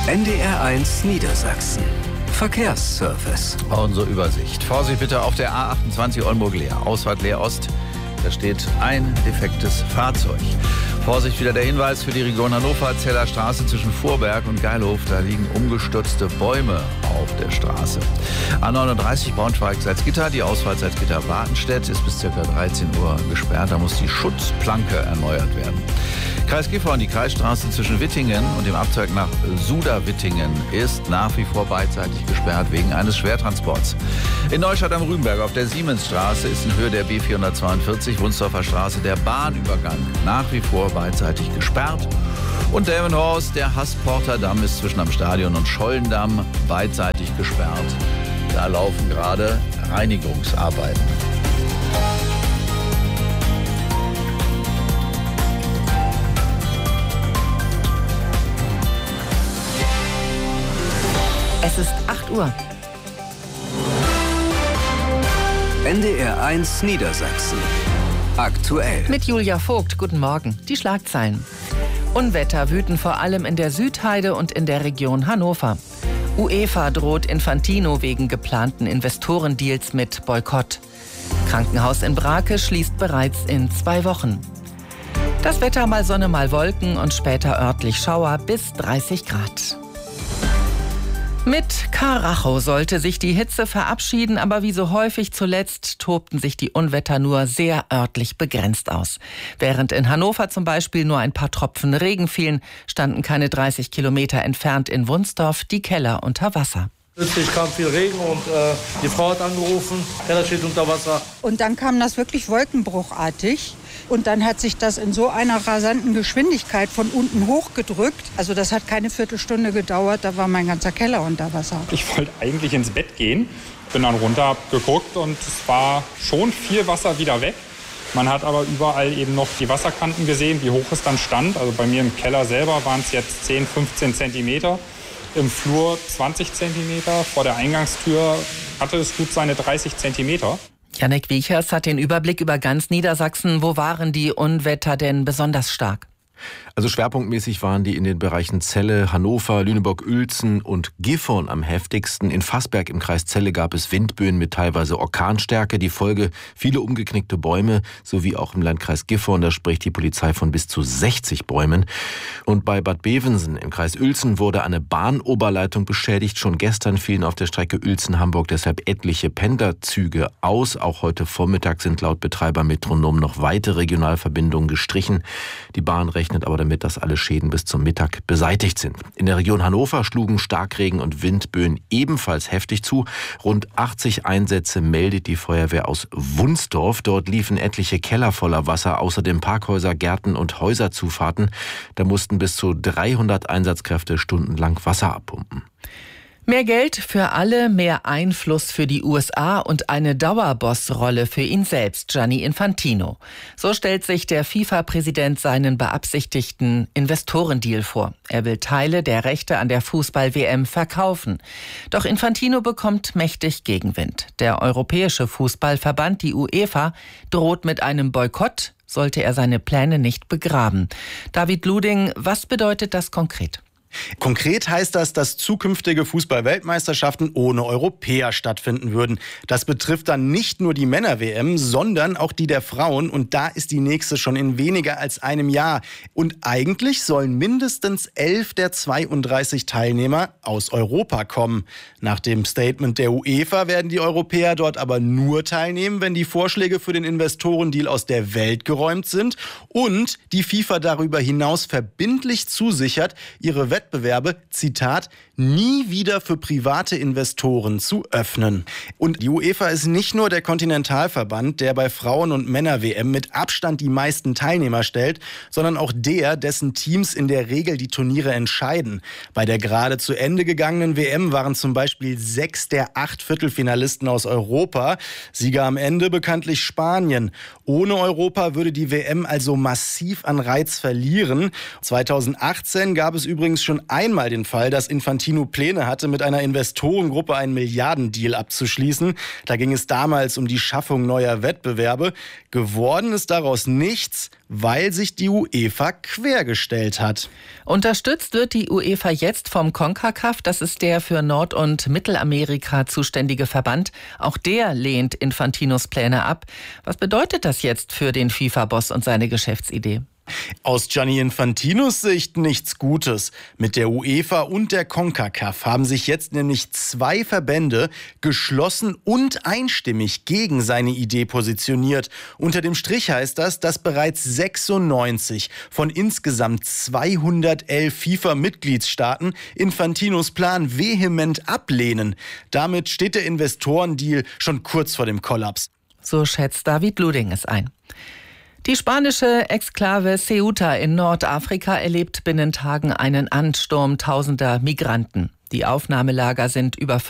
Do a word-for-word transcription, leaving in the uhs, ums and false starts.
N D R eins Niedersachsen. Verkehrsservice. Unsere Übersicht. Vorsicht bitte auf der A achtundzwanzig Oldenburg-Leer. Ausfahrt Leer-Ost. Da steht ein defektes Fahrzeug. Vorsicht wieder der Hinweis für die Region Hannover. Zeller Straße zwischen Vorberg und Geilhof. Da liegen umgestürzte Bäume auf der Straße. A neununddreißig Braunschweig-Salzgitter. Die Ausfahrt Salzgitter-Wartenstedt ist bis ca. dreizehn Uhr gesperrt. Da muss die Schutzplanke erneuert werden. Kreis Gifhorn, die Kreisstraße zwischen Wittingen und dem Abzweig nach Suda-Wittingen ist nach wie vor beidseitig gesperrt wegen eines Schwertransports. In Neustadt am Rübenberg auf der Siemensstraße ist in Höhe der B vierhundertzweiundvierzig Wunsdorfer Straße der Bahnübergang nach wie vor beidseitig gesperrt. Und Delmenhorst, der Hassporter-Damm ist zwischen am Stadion und Schollendamm beidseitig gesperrt. Da laufen gerade Reinigungsarbeiten. Es ist acht Uhr. N D R eins Niedersachsen. Aktuell. Mit Julia Vogt. Guten Morgen. Die Schlagzeilen. Unwetter wüten vor allem in der Südheide und in der Region Hannover. UEFA droht Infantino wegen geplanten Investorendeals mit Boykott. Krankenhaus in Brake schließt bereits in zwei Wochen. Das Wetter mal Sonne, mal Wolken und später örtlich Schauer bis dreißig Grad. Mit Karacho sollte sich die Hitze verabschieden, aber wie so häufig zuletzt tobten sich die Unwetter nur sehr örtlich begrenzt aus. Während in Hannover zum Beispiel nur ein paar Tropfen Regen fielen, standen keine dreißig Kilometer entfernt in Wunsdorf die Keller unter Wasser. Plötzlich kam viel Regen und äh, die Frau hat angerufen, der Keller steht unter Wasser. Und dann kam das wirklich wolkenbruchartig. Und dann hat sich das in so einer rasanten Geschwindigkeit von unten hochgedrückt. Also das hat keine Viertelstunde gedauert, da war mein ganzer Keller unter Wasser. Ich wollte eigentlich ins Bett gehen, bin dann runter, hab geguckt und es war schon viel Wasser wieder weg. Man hat aber überall eben noch die Wasserkanten gesehen, wie hoch es dann stand. Also bei mir im Keller selber waren es jetzt zehn, fünfzehn Zentimeter. Im Flur zwanzig Zentimeter. Vor der Eingangstür hatte es gut seine dreißig Zentimeter. Jannik Wiechers hat den Überblick über ganz Niedersachsen. Wo waren die Unwetter denn besonders stark? Also schwerpunktmäßig waren die in den Bereichen Celle, Hannover, Lüneburg-Uelzen und Gifhorn am heftigsten. In Vassberg im Kreis Celle gab es Windböen mit teilweise Orkanstärke. Die Folge viele umgeknickte Bäume, sowie auch im Landkreis Gifhorn, da spricht die Polizei von bis zu sechzig Bäumen. Und bei Bad Bevensen im Kreis Uelzen wurde eine Bahnoberleitung beschädigt. Schon gestern fielen auf der Strecke Uelzen-Hamburg deshalb etliche Pendlerzüge aus. Auch heute Vormittag sind laut Betreiber Metronom noch weitere Regionalverbindungen gestrichen. Die Bahn rechnet aber damit, dass alle Schäden bis zum Mittag beseitigt sind. In der Region Hannover schlugen Starkregen und Windböen ebenfalls heftig zu. Rund achtzig Einsätze meldet die Feuerwehr aus Wunsdorf. Dort liefen etliche Keller voller Wasser, außerdem Parkhäuser, Gärten und Häuserzufahrten. Da mussten bis zu dreihundert Einsatzkräfte stundenlang Wasser abpumpen. Mehr Geld für alle, mehr Einfluss für die U S A und eine Dauerbossrolle für ihn selbst, Gianni Infantino. So stellt sich der FIFA-Präsident seinen beabsichtigten Investorendeal vor. Er will Teile der Rechte an der Fußball-W M verkaufen. Doch Infantino bekommt mächtig Gegenwind. Der Europäische Fußballverband, die UEFA, droht mit einem Boykott, sollte er seine Pläne nicht begraben. David Luding, was bedeutet das konkret? Konkret heißt das, dass zukünftige Fußball-Weltmeisterschaften ohne Europäer stattfinden würden. Das betrifft dann nicht nur die Männer-W M, sondern auch die der Frauen. Und da ist die nächste schon in weniger als einem Jahr. Und eigentlich sollen mindestens elf der zweiunddreißig Teilnehmer aus Europa kommen. Nach dem Statement der UEFA werden die Europäer dort aber nur teilnehmen, wenn die Vorschläge für den Investorendeal aus der Welt geräumt sind und die FIFA darüber hinaus verbindlich zusichert, ihre Wettbewerbe Wettbewerbe, Zitat, nie wieder für private Investoren zu öffnen. Und die UEFA ist nicht nur der Kontinentalverband, der bei Frauen- und Männer-W M mit Abstand die meisten Teilnehmer stellt, sondern auch der, dessen Teams in der Regel die Turniere entscheiden. Bei der gerade zu Ende gegangenen W M waren zum Beispiel sechs der acht Viertelfinalisten aus Europa. Sieger am Ende bekanntlich Spanien. Ohne Europa würde die W M also massiv an Reiz verlieren. zweitausendachtzehn gab es übrigens schon schon einmal den Fall, dass Infantino Pläne hatte, mit einer Investorengruppe einen Milliardendeal abzuschließen. Da ging es damals um die Schaffung neuer Wettbewerbe. Geworden ist daraus nichts, weil sich die UEFA quergestellt hat. Unterstützt wird die UEFA jetzt vom CONCACAF, das ist der für Nord- und Mittelamerika zuständige Verband. Auch der lehnt Infantinos Pläne ab. Was bedeutet das jetzt für den FIFA-Boss und seine Geschäftsidee? Aus Gianni Infantinos Sicht nichts Gutes. Mit der UEFA und der CONCACAF haben sich jetzt nämlich zwei Verbände geschlossen und einstimmig gegen seine Idee positioniert. Unter dem Strich heißt das, dass bereits sechsundneunzig von insgesamt zweihundertelf FIFA-Mitgliedstaaten Infantinos Plan vehement ablehnen. Damit steht der Investorendeal schon kurz vor dem Kollaps. So schätzt David Luding es ein. Die spanische Exklave Ceuta in Nordafrika erlebt binnen Tagen einen Ansturm tausender Migranten. Die Aufnahmelager sind über